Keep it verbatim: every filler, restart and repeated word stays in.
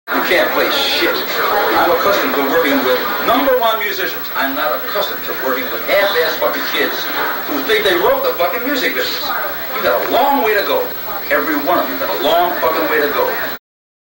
You can't play shit. I'm accustomed to working with number one musicians. I'm not accustomed to working with half-ass fucking kids who think they wrote the fucking music business. You got a long way to go. Every one of you got a long fucking way to go.